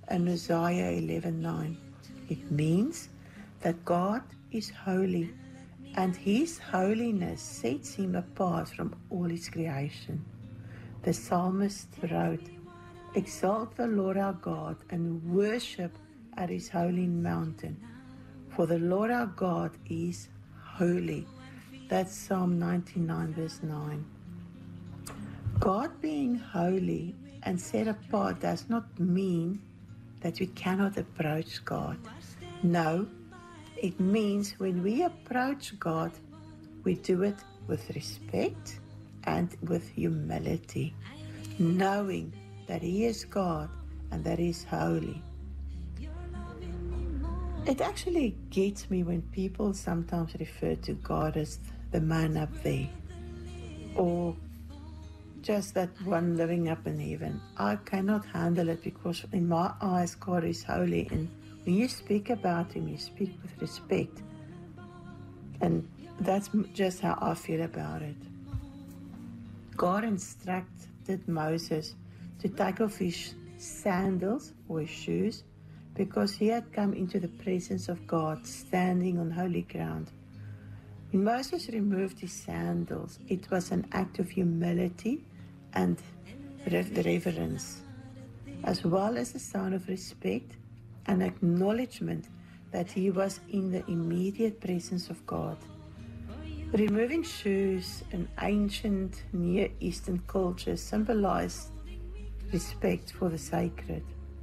and Isaiah 11:9. It means that God is holy, and His holiness sets Him apart from all His creation. The psalmist wrote, "Exalt the Lord our God and worship at His holy mountain. For the Lord our God is holy." That's Psalm 99 verse 9. God being holy and set apart does not mean that we cannot approach God. No, it means when we approach God, we do it with respect and with humility, knowing that He is God and that He is holy. It actually gets me when people sometimes refer to God as the man up there, or just that one living up in heaven. I cannot handle it, because in my eyes God is holy, and when you speak about Him, you speak with respect, and that's just how I feel about it. God instructed Moses to take off his sandals or his shoes, because he had come into the presence of God standing on holy ground. When Moses removed his sandals, it was an act of humility and reverence, as well as a sign of respect and acknowledgement that he was in the immediate presence of God. Removing shoes in ancient Near Eastern culture symbolized respect for the sacred.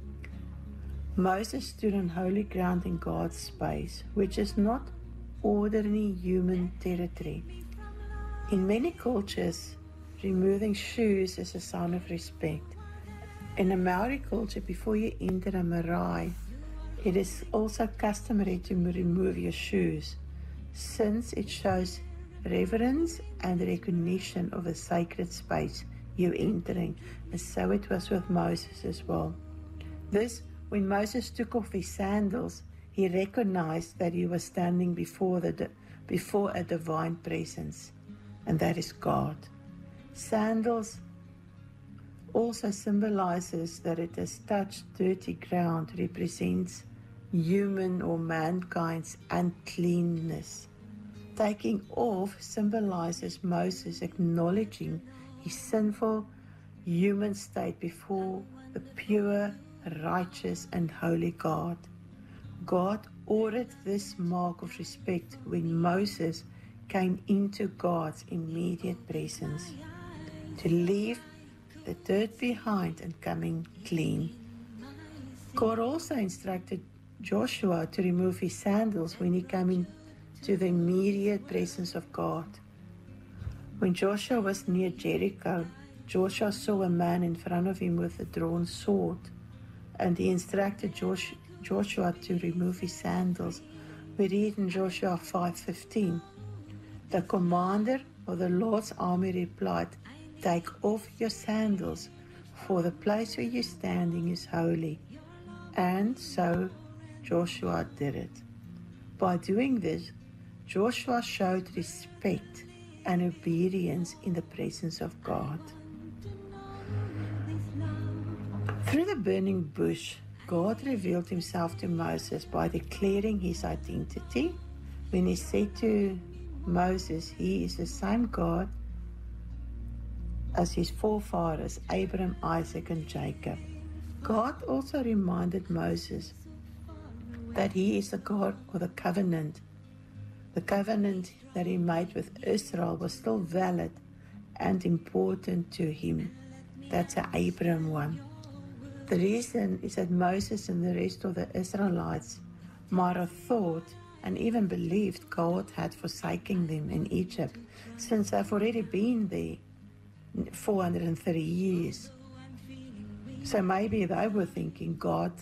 Moses stood on holy ground in God's space, which is not ordinary human territory. In many cultures, removing shoes is a sign of respect. In a Maori culture, before you enter a marae, it is also customary to remove your shoes, since it shows reverence and recognition of the sacred space you're entering, and so it was with Moses as well. When Moses took off his sandals, he recognized that he was standing before a divine presence, and that is God. Sandals also symbolizes that it has touched dirty ground, represents human or mankind's uncleanness. Taking off symbolizes Moses acknowledging his sinful human state before the pure, righteous and holy God. God ordered this mark of respect when Moses came into God's immediate presence, to leave the dirt behind and coming clean. God also instructed Joshua to remove his sandals when he came into the immediate presence of God. When Joshua was near Jericho, Joshua saw a man in front of him with a drawn sword, and he instructed Joshua to remove his sandals. We read in Joshua 5:15, "The commander of the Lord's army replied, 'Take off your sandals, for the place where you're standing is holy.' And so Joshua did it." By doing this, Joshua showed respect and obedience in the presence of God. Through the burning bush, God revealed himself to Moses by declaring his identity when he said to Moses, he is the same God as his forefathers, Abraham, Isaac, and Jacob. God also reminded Moses that he is the God of the covenant. The covenant that he made with Israel was still valid and important to him. That's an Abraham one. The reason is that Moses and the rest of the Israelites might have thought and even believed God had forsaken them in Egypt, since they've already been there 430 years. So maybe they were thinking God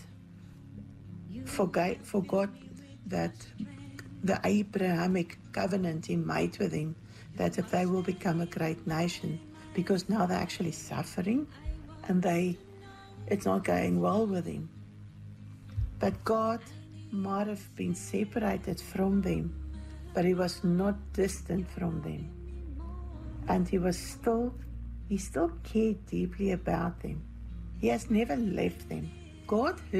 forgot that the Abrahamic covenant he made with him, that if they will become a great nation, because now they're actually suffering and it's not going well with him. But God might have been separated from them, but he was not distant from them. And he still cared deeply about them. He has never left them. God